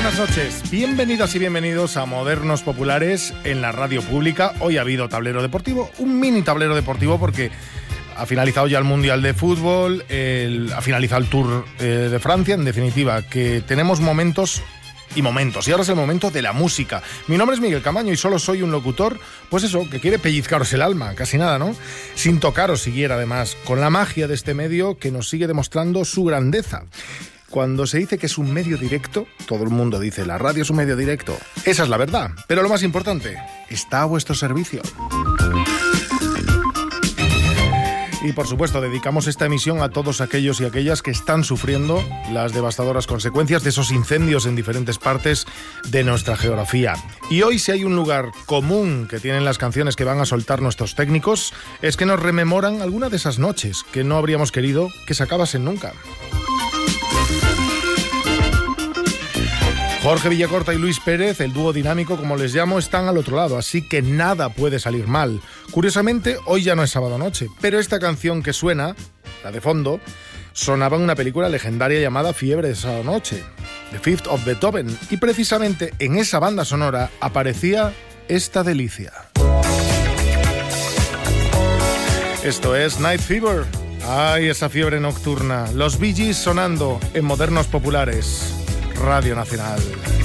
buenas noches. Bienvenidas y bienvenidos a Modernos Populares en la radio pública. Hoy ha habido tablero deportivo, un mini tablero deportivo porque ha finalizado ya el Mundial de Fútbol, ha finalizado el Tour de Francia. En definitiva, que tenemos momentos y momentos. Y ahora es el momento de la música. Mi nombre es Miguel Camaño y solo soy un locutor, pues eso, que quiere pellizcaros el alma, casi nada, ¿no? Sin tocaros siquiera, además, con la magia de este medio que nos sigue demostrando su grandeza. Cuando se dice que es un medio directo, todo el mundo dice, la radio es un medio directo. Esa es la verdad. Pero lo más importante, está a vuestro servicio. Y por supuesto, dedicamos esta emisión a todos aquellos y aquellas que están sufriendo las devastadoras consecuencias de esos incendios en diferentes partes de nuestra geografía. Y hoy, si hay un lugar común que tienen las canciones que van a soltar nuestros técnicos, es que nos rememoran alguna de esas noches que no habríamos querido que se acabasen nunca. Jorge Villacorta y Luis Pérez, el dúo dinámico, como les llamo, están al otro lado, así que nada puede salir mal. Curiosamente, hoy ya no es sábado noche, pero esta canción que suena, la de fondo, sonaba en una película legendaria llamada Fiebre de sábado noche, The Fifth of Beethoven, y precisamente en esa banda sonora aparecía esta delicia. Esto es Night Fever. ¡Ay, esa fiebre nocturna! Los Bee Gees sonando en Modernos Populares. Radio Nacional.